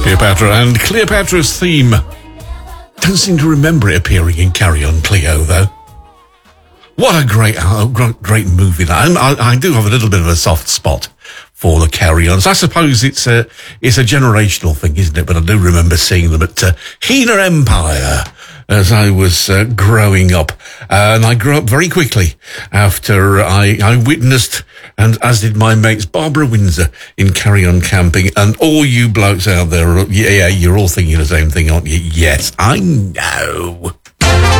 Cleopatra and Cleopatra's theme. Don't seem to remember it appearing in Carry On Cleo, though. What a great movie that. And I do have a little bit of a soft spot for the Carry-Ons. I suppose it's a generational thing, isn't it? But I do remember seeing them at Hina Empire as I was growing up. And I grew up very quickly after I witnessed, and as did my mates, Barbara Windsor in Carry On Camping. And all you blokes out there, yeah, you're all thinking the same thing, aren't you? Yes, I know.